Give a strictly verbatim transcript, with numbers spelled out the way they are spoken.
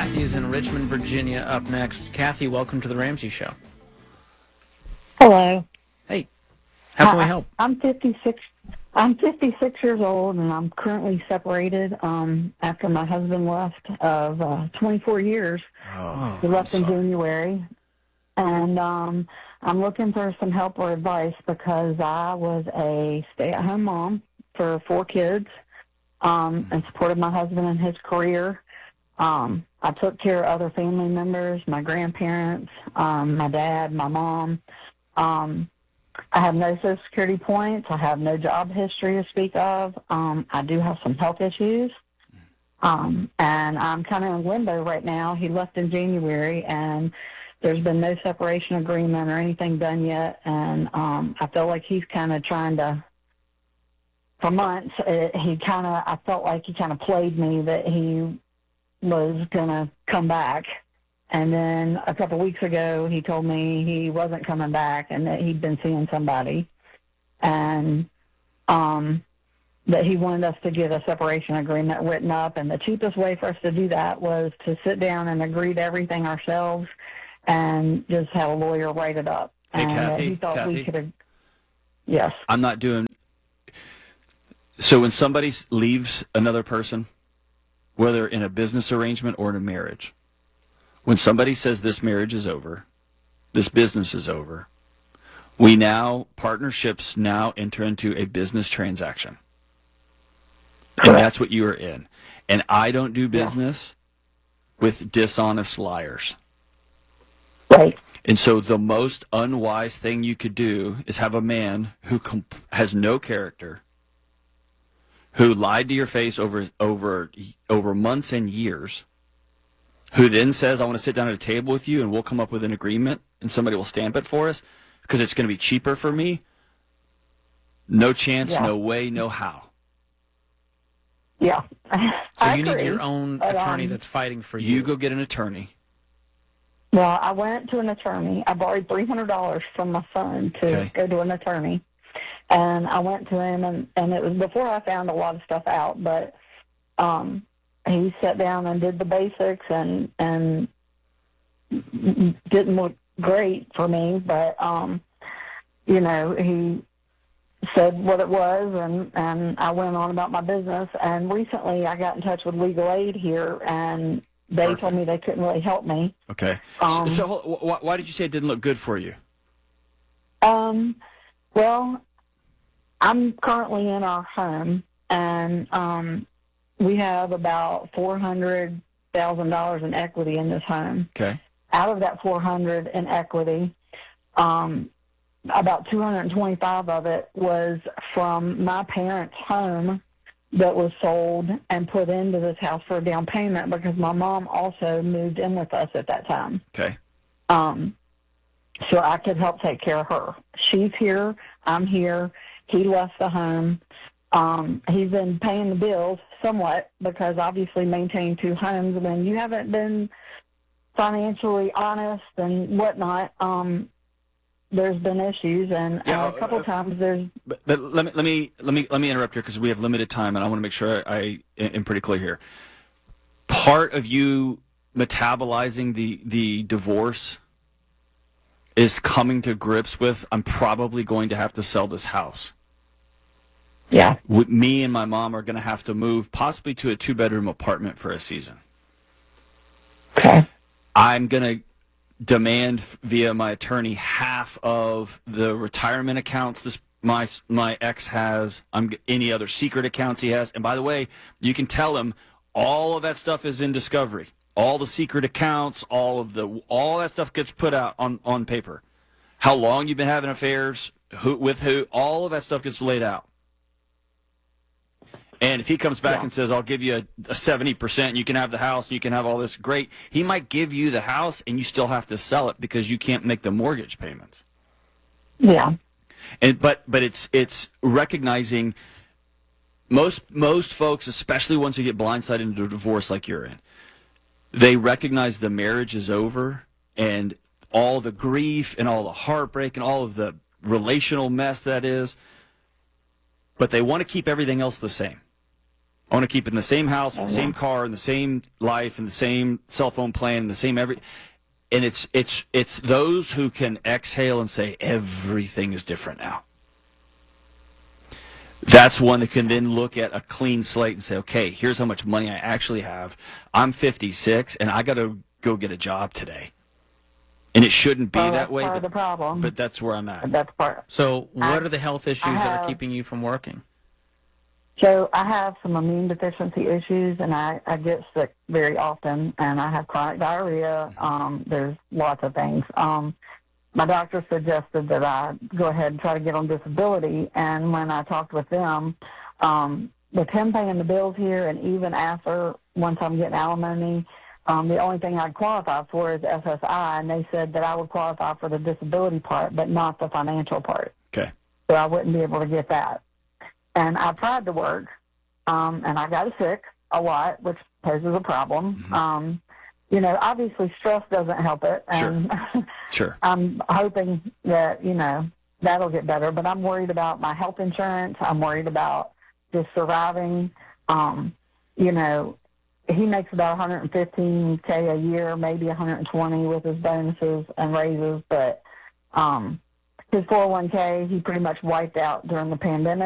Kathy's in Richmond, Virginia, up next. Kathy, welcome to the Ramsey Show. Hello. Hey, how can we Hi, help? I'm fifty-six. I'm fifty-six years old, and I'm currently separated um, after my husband left of uh, twenty-four years. Oh, He left I'm in sorry. January, and um, I'm looking for some help or advice because I was a stay-at-home mom for four kids um, and supported my husband in his career. Um, I took care of other family members, my grandparents, um, my dad, my mom. Um, I have no Social Security points. I have no job history to speak of. Um, I do have some health issues. Um, and I'm kind of in limbo right now. He left in January, and there's been no separation agreement or anything done yet. And um, I feel like he's kind of trying to, for months, it, he kind of, I felt like he kind of played me that he was going to come back. And then a couple of weeks ago, he told me he wasn't coming back and that he'd been seeing somebody, and um, that he wanted us to get a separation agreement written up. And the cheapest way for us to do that was to sit down and agree to everything ourselves and just have a lawyer write it up. Hey, and uh, Kathy, he thought Kathy? we could have. Yes. I'm not doing. So when somebody s- leaves another person, whether in a business arrangement or in a marriage, when somebody says this marriage is over, this business is over, we now, partnerships now enter into a business transaction. And Correct. that's what you are in. And I don't do business with dishonest liars. Right. And so the most unwise thing you could do is have a man who comp- has no character, who lied to your face over over over months and years, who then says, I want to sit down at a table with you and we'll come up with an agreement and somebody will stamp it for us because it's going to be cheaper for me. No chance, Yeah. no way, no how. Yeah. So I you need agree, your own but, attorney um, that's fighting for you. You go get an attorney. Well, I went to an attorney. I borrowed three hundred dollars from my son to Okay. go to an attorney. And I went to him, and, and it was before I found a lot of stuff out, but um, he sat down and did the basics and, and didn't look great for me, but, um, you know, he said what it was, and, and I went on about my business. And recently I got in touch with Legal Aid here, and they Perfect. told me they couldn't really help me. Okay. Um, so so wh- wh- why did you say it didn't look good for you? Um, well, I'm currently in our home, and um, we have about four hundred thousand dollars in equity in this home. Okay. Out of that four hundred in equity, um, about two hundred twenty-five of it was from my parents' home that was sold and put into this house for a down payment because my mom also moved in with us at that time. Okay. Um, so I could help take care of her. She's here. I'm here. He left the home. Um, he's been paying the bills somewhat because obviously maintaining two homes when you haven't been financially honest and whatnot, um, there's been issues, and Yeah, uh, a couple uh, times there's. But, but let me let me let me let me interrupt here because we have limited time, and I want to make sure I, I am pretty clear here. Part of you metabolizing the the divorce is coming to grips with, I'm probably going to have to sell this house. Yeah. With me and my mom are going to have to move possibly to a two bedroom apartment for a season. Okay. I'm going to demand via my attorney half of the retirement accounts this my my ex has, I'm any other secret accounts he has. And by the way, you can tell him all of that stuff is in discovery. All the secret accounts, all of the all that stuff gets put out on, on paper. How long you've been having affairs, who with who, all of that stuff gets laid out. And if he comes back Yeah. and says, I'll give you a, a seventy percent, you can have the house, you can have all this, great. He might give you the house and you still have to sell it because you can't make the mortgage payments. Yeah. And but but it's it's recognizing most most folks, especially ones who get blindsided into a divorce like you're in, they recognize the marriage is over and all the grief and all the heartbreak and all of the relational mess that is, but they want to keep everything else the same. I want to keep it in the same house, with the same car, and the same life, and the same cell phone plan, and the same every. And it's it's it's those who can exhale and say everything is different now. That's one that can then look at a clean slate and say, okay, here's how much money I actually have. I'm fifty-six, and I got to go get a job today. And it shouldn't be Well, that that's way, part of but, the problem. but that's where I'm at. That's part. So, what I- are the health issues I that are have- keeping you from working? So I have some immune deficiency issues, and I, I get sick very often, and I have chronic diarrhea. Um, there's lots of things. Um, my doctor suggested that I go ahead and try to get on disability, and when I talked with them, um, with him paying the bills here, and even after, once I'm getting alimony, um, the only thing I'd qualify for is S S I, and they said that I would qualify for the disability part, but not the financial part. Okay. So I wouldn't be able to get that. And I tried to work, um, and I got sick a lot, which poses a problem. Mm-hmm. Um, you know, obviously stress doesn't help it, and Sure. Sure. I'm hoping that, you know, that'll get better. But I'm worried about my health insurance. I'm worried about just surviving. Um, you know, he makes about one hundred fifteen K a year, maybe one hundred twenty with his bonuses and raises, but um, his four oh one K, he pretty much wiped out during the pandemic.